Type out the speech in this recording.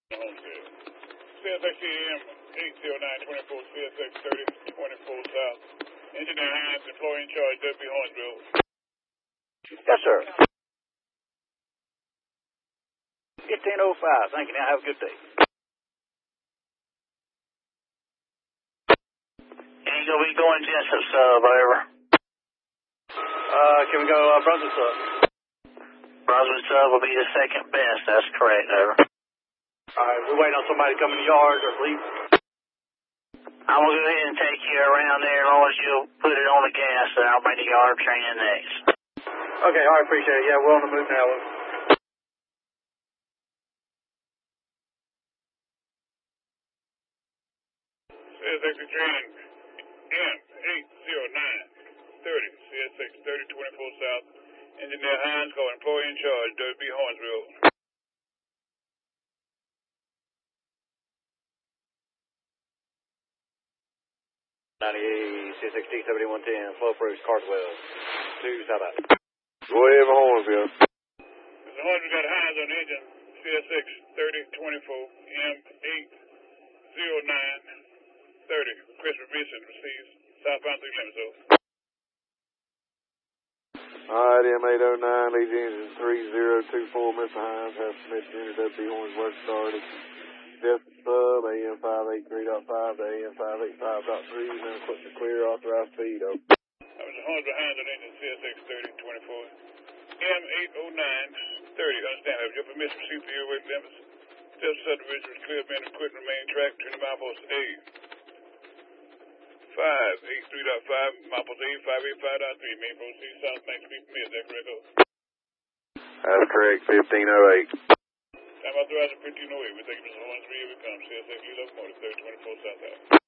Homestead. CSXTM 80924, CSX 3024 South. Engineer Hines, employee in charge, W. Hornsville. Yes, sir. 1505. Thank you. Now have a good day. Ain't gonna be going Jessup sub, over. Can we go Brunswick sub? Brunswick sub will be the second best. That's correct, over. Alright, we're waiting on somebody to come in the yard or leave. I'm gonna go ahead and take you around there as long as you put it on the gas, and I'll bring the yard train in next. Okay, alright, appreciate it. Yeah, we're on the move now. CSX train M80930, CSX 3024 South. Engineer Hines, call employee in charge, W. Hornsville. CSX T7110, Flow Bruce, Carswell, 2 South. Go ahead, Hornsville. Mr. Hornsville got Hines on the engine, CSX 3024 M80930. Christopher Beeson receives southbound 3 minutes over. Alright, M809, leads engine 3024, Mr. Hines has permission to enter W. Hornsville started. Just sub, AM583.5 to AM585.3, then put the clear authorized speed over. Mr. Hornsville Hines on engine, CSX 3024 M80930. Understand, have your permission to proceed to your weight limits. Just subdivision is clear, men equipment remain track between the milepost A. 583.5, milepost A, 585.3. Main proceed south, 90 feet from here. Is that correct? That's correct, 1508. Time authorized at 1508. We thank you, Mr. Hornsville. Here we come. CSX locomotive 3024 southbound.